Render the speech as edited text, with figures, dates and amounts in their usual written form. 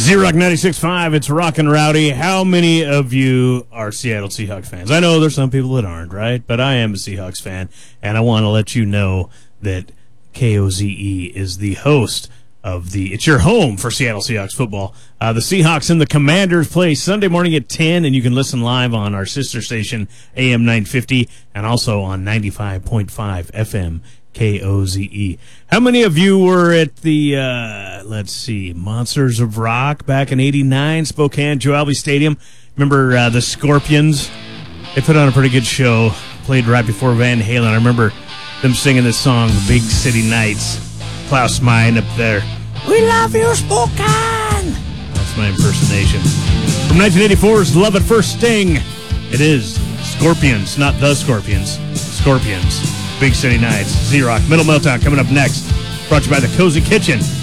Z-Rock 96.5, it's Rockin' Rowdy. How many of you are Seattle Seahawks fans? I know there's some people that aren't, right? But I am a Seahawks fan, and I want to let you know that KOZE is the host of it's your home for Seattle Seahawks football. The Seahawks and the Commanders play Sunday morning at 10, and you can listen live on our sister station, AM 950, and also on 95.5 FM. KOZE. How many of you were at the, Monsters of Rock back in 89, Spokane, Joe Albi Stadium? Remember the Scorpions? They put on a pretty good show, played right before Van Halen. I remember them singing this song, The Big City Nights. Klaus Meine up there. We love you, Spokane! That's my impersonation. From 1984's Love at First Sting, it is Scorpions, not the Scorpions. Scorpions. Big City Nights, Z-Rock, Middle Milltown coming up next. Brought to you by the Cozy Kitchen.